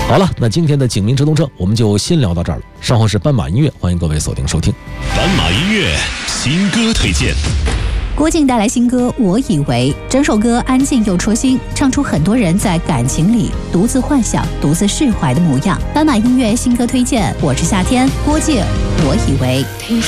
好了，那今天的警民直通车我们就先聊到这儿了。稍后是斑马音乐，欢迎各位锁定收听。 斑马音乐新歌推荐。 郭靖带来新歌《我以为》，整首歌安静又戳心，唱出很多人在感情里独自幻想、独自释怀的模样。斑马音乐新歌推荐，我是夏天，郭靖《我以为》。